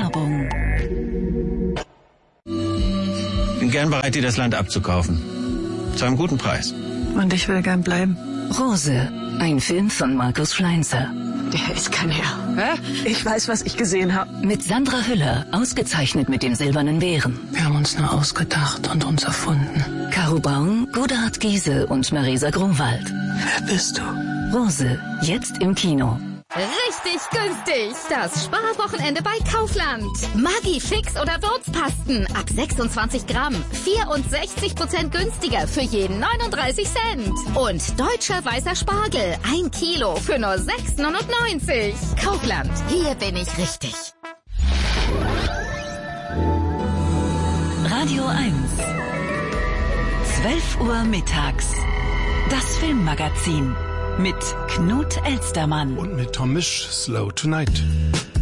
Werbung. Bin gern bereit, dir das Land abzukaufen. Zu einem guten Preis. Und ich will gern bleiben. Rose, ein Film von Markus Schleinzer. Der ist kein Herr. Hä? Ich weiß, was ich gesehen habe. Mit Sandra Hüller, ausgezeichnet mit dem Silbernen Bären. Wir haben uns nur ausgedacht und uns erfunden. Caro Baum, Godard Giese und Marisa Grunwald. Wer bist du? Rose, jetzt im Kino. Richtig günstig. Das Sparwochenende bei Kaufland. Maggi Fix oder Würzpasten ab 26 Gramm. 64% günstiger für jeden 39 Cent. Und deutscher weißer Spargel. 1 Kilo für nur 6,99. Kaufland. Hier bin ich richtig. Radio 1. 12 Uhr mittags. Das Filmmagazin. Mit Knut Elstermann. Und mit Tom Misch, Slow Tonight.